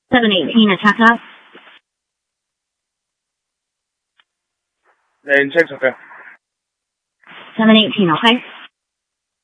718 attack up. Lên check okay. 718, okay?